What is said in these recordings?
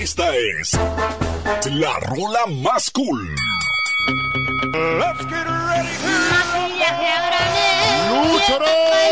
Esta es la rola más cool. Let's get ready. Maquillaje a granel. ¡Luchorón!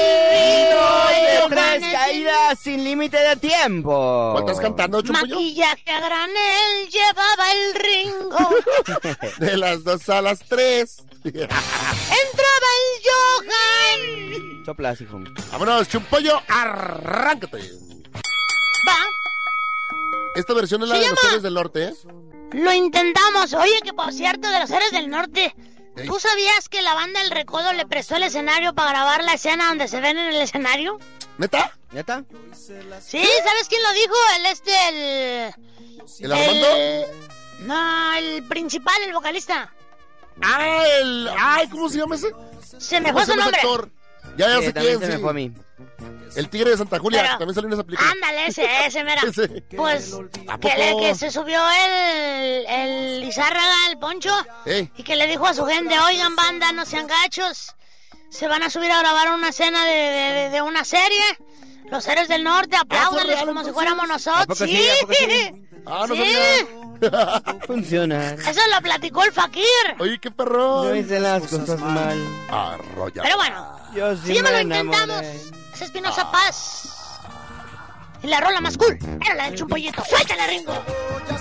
De 3 caídas sin límite de tiempo. ¿Cuál estás cantando, Chumpollo? Maquillaje a granel llevaba el Ringo. De las 2 a las 3. Entraba el Johan. Soplas, hijo. Vámonos, Chumpollo, arráncate. Va, Esta versión es la Se de los llama- Héroes del Norte, ¿eh? lo intentamos. Oye, que por cierto, de los Héroes del Norte, Ey. ¿tú sabías que la banda El Recodo le prestó el escenario para grabar la escena donde se ven en el escenario? ¿Neta? ¿Neta? Sí, ¿sabes quién lo dijo? ¿El Armando? No, el principal, el vocalista. Ay, ¿cómo se llama ese? Se me ¿Cómo fue se su llama nombre. ese actor? Ya Sí, sé también quién, se me sí. fue a mí. El Tigre de Santa Julia, Pero- también salió en esa película. Ándale, ese, mira. Ese. Pues, ¿A que, poco? que se subió el Lizárraga, el Poncho, Ey. y que le dijo a su gente, oigan, banda, no sean gachos, se van a subir a grabar una escena de una serie, los Héroes del Norte, apláudanles real, como si entonces? fuéramos ¿A nosotros. poco sí? ¿A poco sí? Ah, no Sí. sabía. Funciona. Eso lo platicó el Fakir. Oye, qué perro. Yo hice las cosas mal. Arrolla. Pero bueno, Yo sí si ya me lo enamoré. intentamos, es Espinosa Paz. Y la rola más cool era la del Chumpollito. ¡Suéltala, Ringo!